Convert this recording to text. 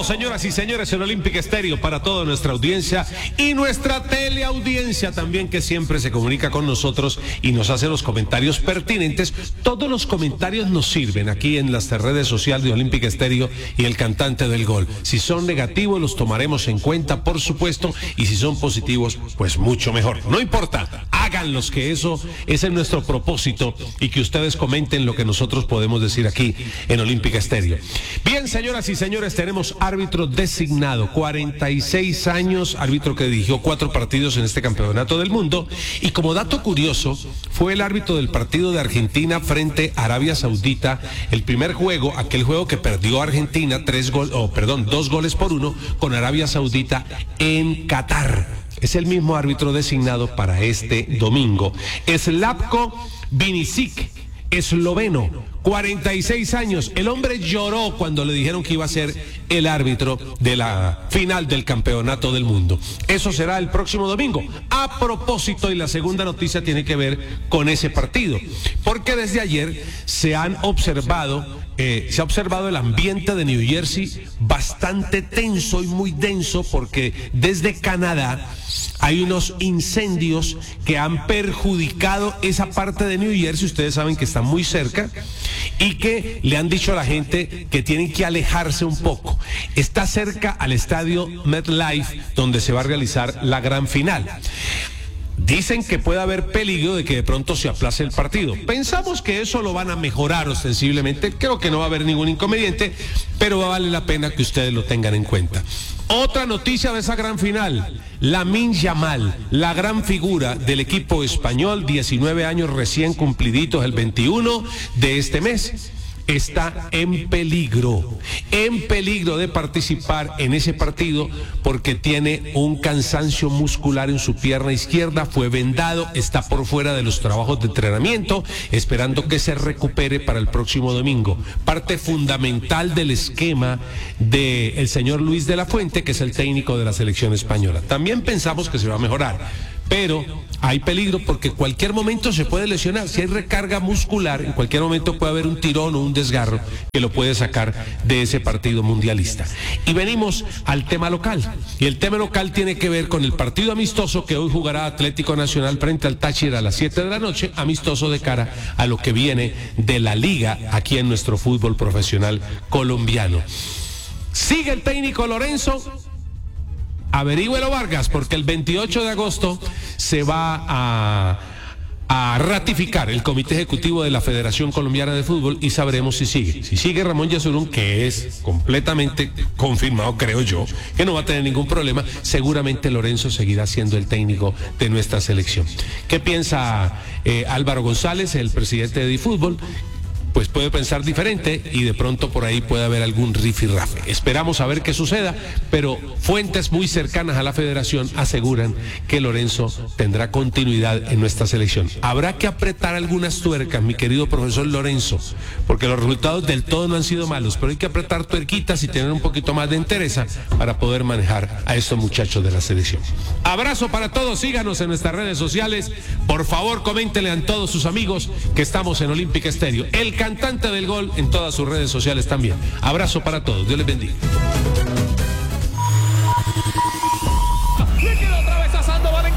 Estamos, señoras y señores, en Olímpica Estéreo para toda nuestra audiencia y nuestra teleaudiencia también, que siempre se comunica con nosotros y nos hace los comentarios pertinentes. Todos los comentarios nos sirven aquí en las redes sociales de Olímpica Estéreo y el cantante del gol. Si son negativos, los tomaremos en cuenta, por supuesto, y si son positivos, pues mucho mejor. No importa, háganlos, que eso es nuestro propósito, y que ustedes comenten lo que nosotros podemos decir aquí en Olímpica Estéreo. Bien, señoras y señores, tenemos árbitro designado, 46 años, árbitro que dirigió 4 partidos en este campeonato del mundo, y como dato curioso, fue el árbitro del partido de Argentina frente a Arabia Saudita, el primer juego, aquel juego que perdió Argentina 2-1 con Arabia Saudita en Qatar. Es el mismo árbitro designado para este domingo. Slavko Vinicic, esloveno, 46 años. El hombre lloró cuando le dijeron que iba a ser el árbitro de la final del campeonato del mundo. Eso será el próximo domingo. A propósito, y la segunda noticia tiene que ver con ese partido, porque desde ayer se ha observado el ambiente de New Jersey bastante tenso y muy denso, porque desde Canadá hay unos incendios que han perjudicado esa parte de New Jersey. Ustedes saben que están muy cerca y que le han dicho a la gente que tienen que alejarse un poco. Está cerca al estadio MetLife, donde se va a realizar la gran final. Dicen que puede haber peligro de que de pronto se aplace el partido. Pensamos que eso lo van a mejorar ostensiblemente. Creo que no va a haber ningún inconveniente, pero vale la pena que ustedes lo tengan en cuenta. Otra noticia de esa gran final: Lamine Yamal, la gran figura del equipo español, 19 años recién cumpliditos el 21 de este mes, está en peligro de participar en ese partido porque tiene un cansancio muscular en su pierna izquierda, fue vendado, está por fuera de los trabajos de entrenamiento, esperando que se recupere para el próximo domingo. Parte fundamental del esquema del señor Luis de la Fuente, que es el técnico de la selección española. También pensamos que se va a mejorar, pero hay peligro porque en cualquier momento se puede lesionar. Si hay recarga muscular, en cualquier momento puede haber un tirón o un desgarro que lo puede sacar de ese partido mundialista. Y venimos al tema local, y el tema local tiene que ver con el partido amistoso que hoy jugará Atlético Nacional frente al Táchira a las 7 de la noche, amistoso de cara a lo que viene de la liga aquí en nuestro fútbol profesional colombiano. Sigue el técnico Lorenzo. Averígüelo, Vargas, porque el 28 de agosto se va a ratificar el Comité Ejecutivo de la Federación Colombiana de Fútbol y sabremos si sigue. Si sigue Ramón Yesurún, que es completamente confirmado, creo yo, que no va a tener ningún problema, seguramente Lorenzo seguirá siendo el técnico de nuestra selección. ¿Qué piensa Álvaro González, el presidente de DiFútbol? Pues puede pensar diferente y de pronto por ahí puede haber algún rifirrafe. Esperamos a ver qué suceda, pero fuentes muy cercanas a la federación aseguran que Lorenzo tendrá continuidad en nuestra selección. Habrá que apretar algunas tuercas, mi querido profesor Lorenzo, porque los resultados del todo no han sido malos, pero hay que apretar tuerquitas y tener un poquito más de entereza para poder manejar a estos muchachos de la selección. Abrazo para todos, síganos en nuestras redes sociales, por favor coméntenle a todos sus amigos que estamos en Olímpica Estéreo. El cantante del gol en todas sus redes sociales también. Abrazo para todos, Dios les bendiga.